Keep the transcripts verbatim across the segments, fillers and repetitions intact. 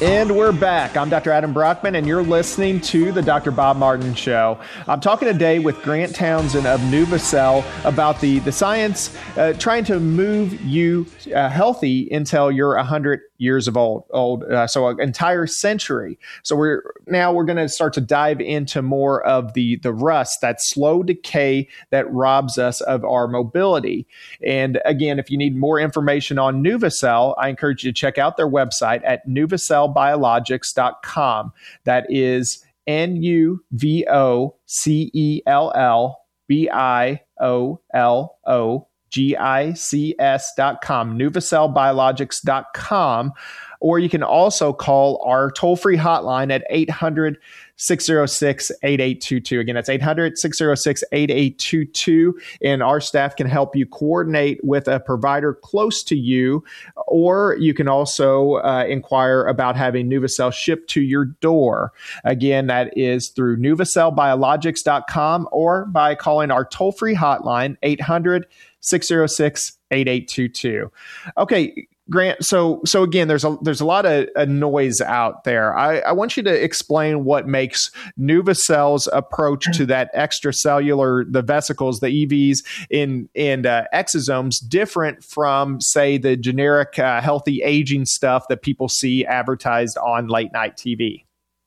And we're back. I'm Doctor Adam Brockman, and you're listening to the Doctor Bob Martin Show. I'm talking today with Grant Townsend of NuvaCell about the, the science uh, trying to move you uh, healthy until you're one hundred years of old, old uh, so an entire century. So we're now we're going to start to dive into more of the, the rust, that slow decay that robs us of our mobility. And again, if you need more information on NuvaCell, I encourage you to check out their website at nuvacell biologics dot com. That is N U V O C E L L B I O L O G I C S dot com, nuvacell biologics dot com. Or you can also call our toll-free hotline at eight hundred, six oh six, eight eight two two. Again, that's eight hundred, six oh six, eight eight two two. And our staff can help you coordinate with a provider close to you. Or you can also uh, inquire about having NuvaCell shipped to your door. Again, that is through nuvacell biologics dot com or by calling our toll-free hotline, eight hundred, six oh six, eight eight two two. Okay, Grant, so so again, there's a there's a lot of uh, noise out there. I, I want you to explain what makes NuvaCell's approach to that extracellular, the vesicles, the E Vs, in and uh, exosomes different from, say, the generic uh, healthy aging stuff that people see advertised on late night T V.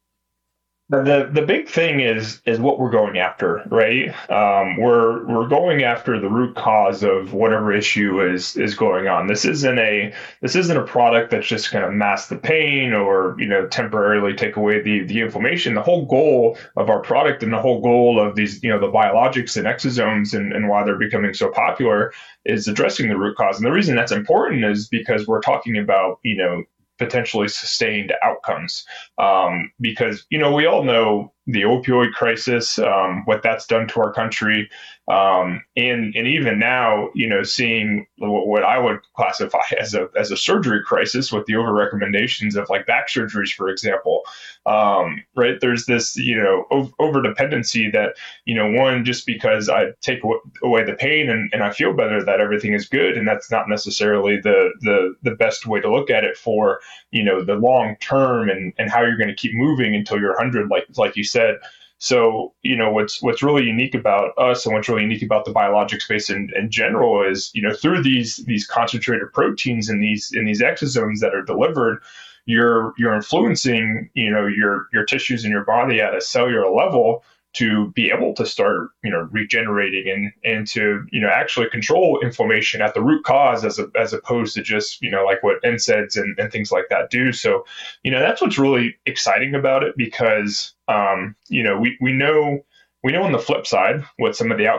The the big thing is is what we're going after, right? Um, we're we're going after the root cause of whatever issue is is going on. This isn't a this isn't a product that's just going to mask the pain or, you know, temporarily take away the the inflammation. The whole goal of our product and the whole goal of these, you know, the biologics and exosomes and, and why they're becoming so popular is addressing the root cause. And the reason that's important is because we're talking about, you know, potentially sustained outcomes. Um, because, you know, we all know the opioid crisis, um, what that's done to our country. Um, and, and even now, you know, seeing what I would classify as a, as a surgery crisis with the over recommendations of like back surgeries, for example, um, right. There's this, you know, over dependency that, you know, one, just because I take away the pain and, and I feel better, that everything is good. And that's not necessarily the, the, the best way to look at it for, you know, the long term and, and how you're going to keep moving until you're one hundred, like, like you said. So, you know, what's what's really unique about us and what's really unique about the biologic space in, in general is, you know, through these these concentrated proteins in these in these exosomes that are delivered, you're you're influencing, you know, your your tissues in your body at a cellular level to be able to start, you know, regenerating and and to, you know, actually control inflammation at the root cause as a, as opposed to just, you know, like what N SAIDs and, and things like that do. So, you know, that's what's really exciting about it because, um, you know, we, we know we know on the flip side what some of the outcomes